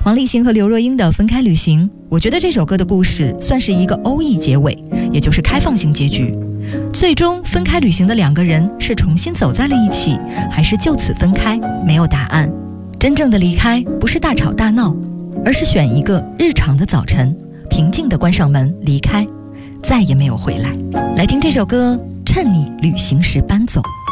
黄立行和刘若英的分开旅行，我觉得这首歌的故事算是一个欧意结尾，也就是开放性结局。最终分开旅行的两个人是重新走在了一起，还是就此分开，没有答案。真正的离开不是大吵大闹，而是选一个日常的早晨，平静地关上门离开，再也没有回来。来听这首歌，趁你旅行时搬走。